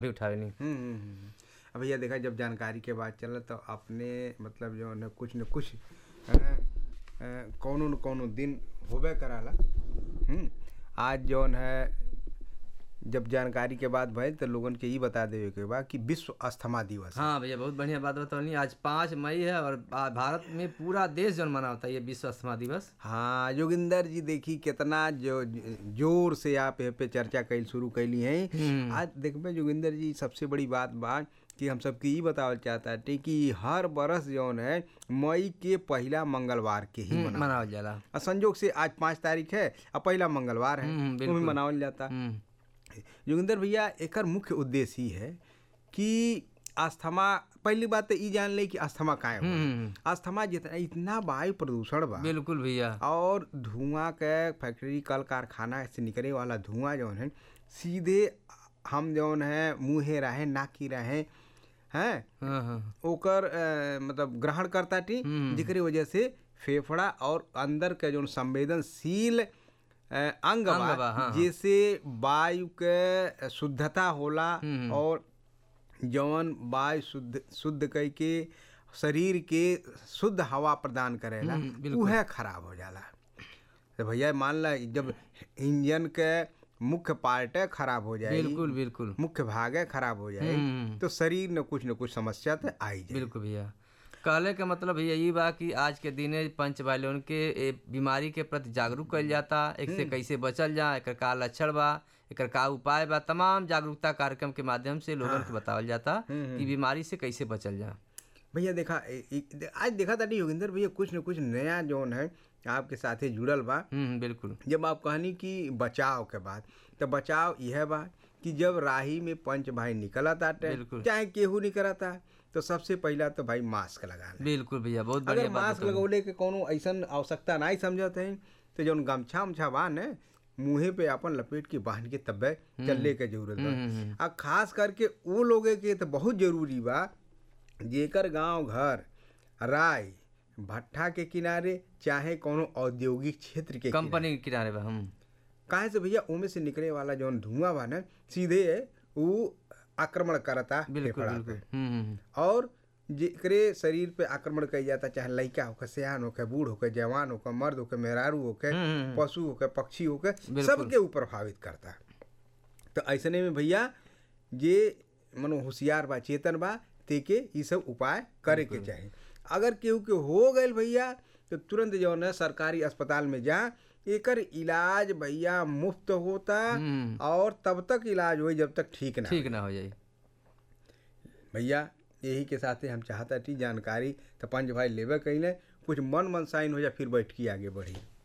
भी उठावे नहीं। अब भैया देखा, जब जानकारी के बात चला तो अपने मतलब जो है कुछ न कुछ कौनो न कौनो दिन होबे कराला। आज जौन है जब जानकारी के बाद भइल तो लोगन के ई बता देवे के बा कि विश्व अस्थमा दिवस है। हाँ भैया, बहुत बढ़िया बात बतानी। आज 5 मई है और भारत में पूरा देश जो मनाता है ये विश्व अस्थमा दिवस। हाँ जोगिंदर जी, देखी कितना जो जोर से आप यहाँ पे चर्चा कैल शुरू कैली हैं। आज देखबे जोगिंदर जी, सबसे बड़ी बात बा कि हम सबके ई बतावल चाहता है कि हर बरस जौन है मई के पहला मंगलवार के ही मनावल जाला। और संजोग से आज 5 तारीख है और पहला मंगलवार है, वो भी मनावल जाता। जोगिंदर भैया, एकर मुख्य उद्देश्य ही है कि अस्थमा, पहली बात तो ई जान ले कि अस्थमा काहे हो। अस्थमा जितना इतना वायु प्रदूषण बा, बिल्कुल भैया, और धुआं के फैक्ट्री कल कारखाना से निकले वाला धुआं जौन है सीधे हम जौन है मुँहे रहे नाकी रहे हैं ओकर मतलब ग्रहण करता टी, जिकरी वजह से फेफड़ा और अंदर के जो संवेदनशील अंग बा जैसे वायु के शुद्धता होला, और जौन वायु शुद्ध कई के शरीर के शुद्ध हवा प्रदान करेला वह खराब हो जाला। तो भैया मान ला, जब इंजन के मुख्य पार्ट खराब हो जाए, बिल्कुल बिल्कुल मुख्य भाग खराब हो जाए तो शरीर न कुछ समस्या तो आई जाए। बिल्कुल भैया, कहले के मतलब भैया ये बा कि आज के दिने पंच भाइयों के बीमारी के प्रति जागरूक कइल जाता। एक से कैसे बचल जा, एकर का लक्षण बा, एकर का उपाय बा, तमाम जागरूकता कार्यक्रम के माध्यम से लोगों को बतावल जाता कि बीमारी से कैसे बचल जा। भैया देखा, आज देखा था योगिंदर भैया कुछ न कुछ नया जौन है आपके साथे जुड़ल बा। बिल्कुल, जब आप कहनी कि बचाव के बाद, तो बचाव यह बा कि जब राही में पंच भाई निकलत आटे, चाहे केहू निकलता, तो सबसे पहला तो भाई मास्क लगा ले। बिल्कुल भैया, बहुत बढ़िया अगर मास्क लगौले के कोनो ऐसन आवश्यकता नहीं समझत है तो जौन गमछा उमछा बा न मुँहे पे अपन लपेट के बांध के तब्बे चलने के जरूरत बा। और खास करके वो लोगे के तो बहुत जरूरी बा जेकर गांव घर राय भट्ठा के किनारे चाहे कोनो औद्योगिक क्षेत्र के कंपनी के किनारे बा। काहे से भैया उनमें से निकले वाला जौन धुआं बा न सीधे वो आक्रमण करता फेफड़ा पे, और जेकरे शरीर पे आक्रमण कई जाता, चाहे लड़का होके, सियान होके, बूढ़ होके, जवान होके, मर्द होके, मेहरारू होके, पशु होके, पक्षी होके, सबके ऊपर प्रभावित करता। तो ऐसने में भैया जे मनो होशियार बा, चेतन बा, तेके ये सब उपाय करे के चाही। अगर केहू के हो गए भैया तो तुरंत जो है सरकारी अस्पताल में जा, एकर इलाज भैया मुफ्त होता, और तब तक इलाज हो जब तक ठीक ना हो जाए। भैया यही के साथ हम चाहता थी जानकारी तो पंच भाई लेवे कहीं कुछ मन साइन हो जाए, फिर बैठ के आगे बढ़ी।